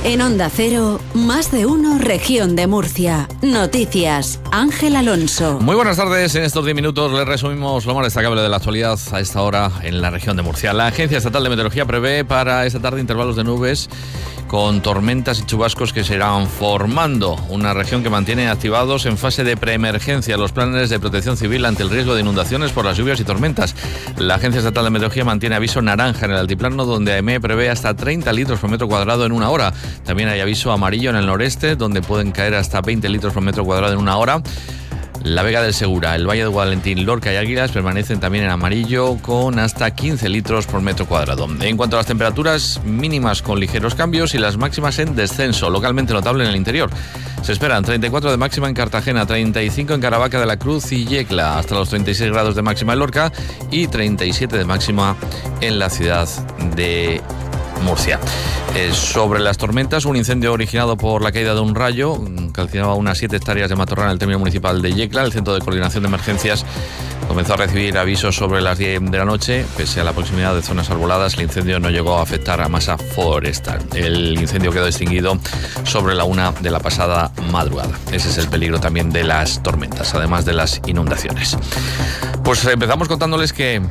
En Onda Cero, Más de Uno, Región de Murcia. Noticias, Ángel Alonso. Muy buenas tardes. En estos 10 minutos les resumimos lo más destacable de la actualidad a esta hora en la región de Murcia. La Agencia Estatal de Meteorología prevé para esta tarde intervalos de nubes con tormentas y chubascos que se irán formando. Una región que mantiene activados en fase de preemergencia los planes de protección civil ante el riesgo de inundaciones por las lluvias y tormentas. La Agencia Estatal de Meteorología mantiene aviso naranja en el altiplano, donde AEME prevé hasta 30 litros por metro cuadrado en una hora. También hay aviso amarillo en el noreste, donde pueden caer hasta 20 litros por metro cuadrado en una hora. La Vega del Segura, el Valle de Guadalentín, Lorca y Águilas permanecen también en amarillo con hasta 15 litros por metro cuadrado. En cuanto a las temperaturas, mínimas con ligeros cambios y las máximas en descenso, localmente notable en el interior. Se esperan 34 de máxima en Cartagena, 35 en Caravaca de la Cruz y Yecla, hasta los 36 grados de máxima en Lorca y 37 de máxima en la ciudad de Murcia. Sobre las tormentas, un incendio originado por la caída de un rayo calcinaba unas 7 hectáreas de matorral en el término municipal de Yecla. El Centro de Coordinación de Emergencias comenzó a recibir avisos sobre las 10 de la noche. Pese a la proximidad de zonas arboladas, el incendio no llegó a afectar a masa forestal. El incendio quedó extinguido sobre la 1 de la pasada madrugada. Ese es el peligro también de las tormentas, además de las inundaciones. Pues empezamos contándoles que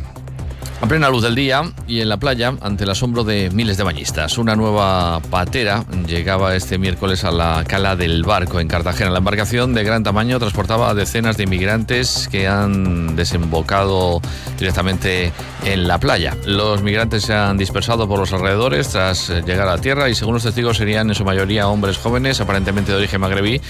a plena luz del día y en la playa, ante el asombro de miles de bañistas, una nueva patera llegaba este miércoles a la cala del Barco en Cartagena. La embarcación de gran tamaño transportaba a decenas de inmigrantes que han desembocado directamente en la playa. Los migrantes se han dispersado por los alrededores tras llegar a tierra y, según los testigos, serían en su mayoría hombres jóvenes, aparentemente de origen magrebí,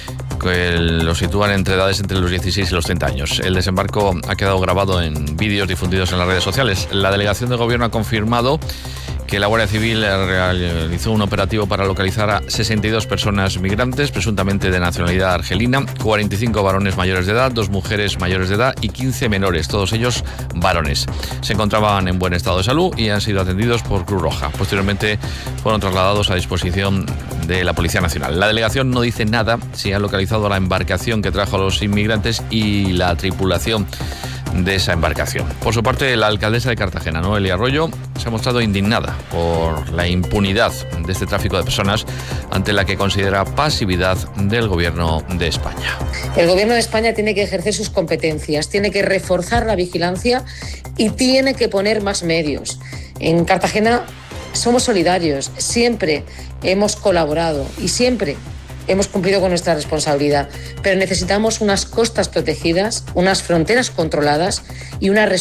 que lo sitúan entre edades entre los 16 y los 30 años. El desembarco ha quedado grabado en vídeos difundidos en las redes sociales. La delegación de gobierno ha confirmado que la Guardia Civil realizó un operativo para localizar a 62 personas migrantes, presuntamente de nacionalidad argelina, 45 varones mayores de edad, 2 mujeres mayores de edad y 15 menores, todos ellos varones. Se encontraban en buen estado de salud y han sido atendidos por Cruz Roja. Posteriormente fueron trasladados a disposición de la Policía Nacional. La delegación no dice nada si ha localizado la embarcación que trajo a los inmigrantes y la tripulación de esa embarcación. Por su parte, la alcaldesa de Cartagena, Noelia Arroyo, se ha mostrado indignada por la impunidad de este tráfico de personas, ante la que considera pasividad del Gobierno de España. El Gobierno de España tiene que ejercer sus competencias, tiene que reforzar la vigilancia y tiene que poner más medios. En Cartagena somos solidarios, siempre hemos colaborado y siempre hemos cumplido con nuestra responsabilidad, pero necesitamos unas costas protegidas, unas fronteras controladas y una